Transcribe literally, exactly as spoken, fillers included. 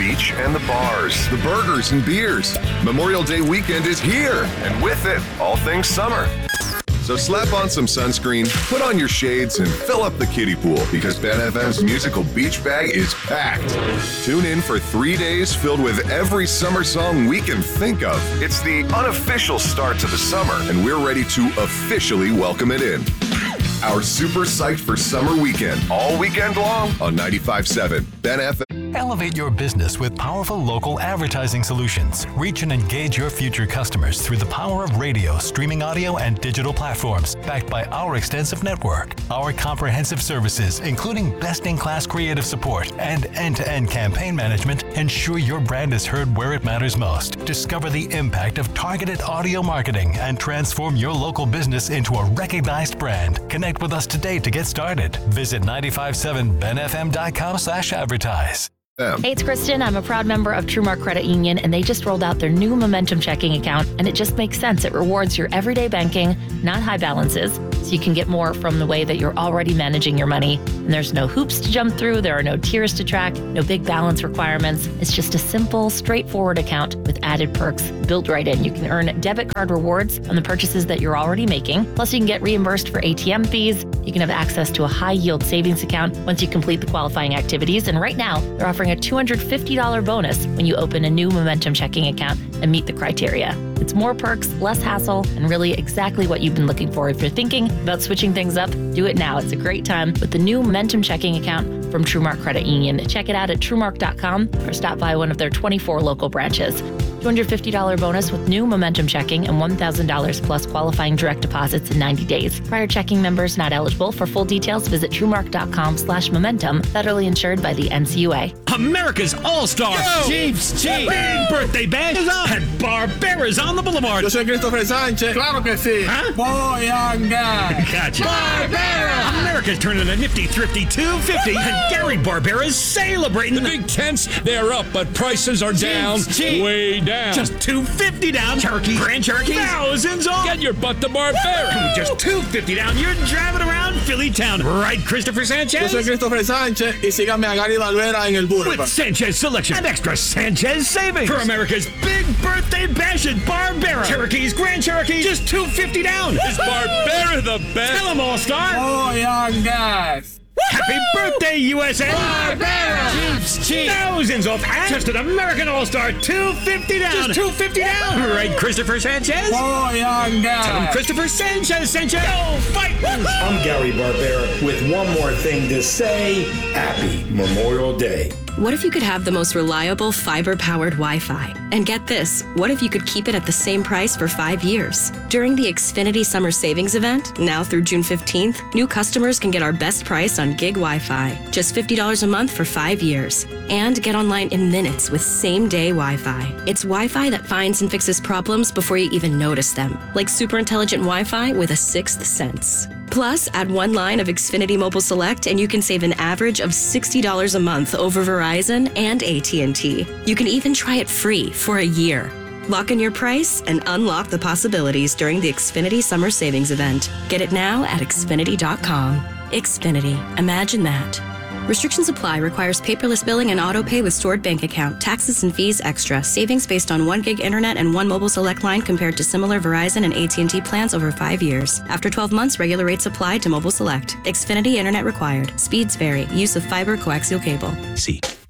beach and the bars, the burgers and beers. Memorial Day weekend is here, and with it, all things summer. So slap on some sunscreen, put on your shades, and fill up the kiddie pool because Ben F M's musical beach bag is packed. Tune in for three days filled with every summer song we can think of. It's the unofficial start to the summer, and we're ready to officially welcome it in. Our super psyched for summer weekend, all weekend long on ninety-five point seven Ben F M. Elevate your business with powerful local advertising solutions. Reach and engage your future customers through the power of radio, streaming audio, and digital platforms, backed by our extensive network. Our comprehensive services, including best-in-class creative support and end-to-end campaign management, ensure your brand is heard where it matters most. Discover the impact of targeted audio marketing and transform your local business into a recognized brand. Connect with us today to get started. Visit nine five seven ben f m dot com slash advertise. Hey, it's Kristen. I'm a proud member of TrueMark Credit Union, and they just rolled out their new Momentum checking account, and it just makes sense. It rewards your everyday banking, not high balances, so you can get more from the way that you're already managing your money. And there's no hoops to jump through. There are no tiers to track, no big balance requirements. It's just a simple, straightforward account with added perks built right in. You can earn debit card rewards on the purchases that you're already making. Plus, you can get reimbursed for A T M fees. You can have access to a high-yield savings account once you complete the qualifying activities. And right now, they're offering a two hundred fifty dollars bonus when you open a new Momentum checking account and meet the criteria. It's more perks, less hassle, and really exactly what you've been looking for. If you're thinking about switching things up, do it now. It's a great time with the new Momentum checking account from TrueMark Credit Union. Check it out at truemark dot com or stop by one of their twenty-four local branches. two hundred fifty dollars bonus with new Momentum checking and one thousand dollars plus qualifying direct deposits in ninety days. Prior checking members not eligible. For full details, visit truemark dot com slash momentum. Federally insured by the N C U A. America's All-Star Chiefs Chief Big Birthday Bash is on at Barbera's on the Boulevard. Yo soy Christopher Sanchez. Claro que sí. Huh? Boyanga. Gotcha. Barbera. America's turning a nifty, thrifty two fifty, and Gary Barbera's celebrating. The big tents, they're up, but prices are down. Chiefs cheap. Way down. Just two fifty down. Cherokee, Grand Cherokee, thousands off. Get your butt to Barbera. Just two fifty down. You're driving around Philly town, right, Christopher Yo Sanchez? soy Christopher Sanchez y síganme a Gary Barbera en el burro. With Sanchez Selection and extra Sanchez savings for America's big birthday bash at Barbera. Cherokee's Grand Cherokee, just two fifty down. Is Barbera the best? Tell them, All-Star. Boyangas. Happy birthday, U S A! Barbera. Chiefs cheap. Thousands off. And just an American All-Star, two fifty down. Just two fifty down. Right, Christopher Sanchez? Boyangas. Tell him Christopher Sanchez sent you. Go fight! I'm Gary Barbera with one more thing to say. Happy Memorial Day. What if you could have the most reliable fiber-powered Wi-Fi? And get this, what if you could keep it at the same price for five years? During the Xfinity Summer Savings Event, now through June fifteenth, new customers can get our best price on gig Wi-Fi, just fifty dollars a month for five years. And get online in minutes with same-day Wi-Fi. It's Wi-Fi that finds and fixes problems before you even notice them, like super intelligent Wi-Fi with a sixth sense. Plus, add one line of Xfinity Mobile Select and you can save an average of sixty dollars a month over Verizon and A T and T. You can even try it free for a year. Lock in your price and unlock the possibilities during the Xfinity Summer Savings Event. Get it now at xfinity dot com. Xfinity. Imagine that. Restrictions apply. Requires paperless billing and auto pay with stored bank account. Taxes and fees extra. Savings based on one gig internet and one mobile select line compared to similar Verizon and A T and T plans over five years. After twelve months, regular rates apply to mobile select. Xfinity internet required. Speeds vary. Use of fiber coaxial cable. See.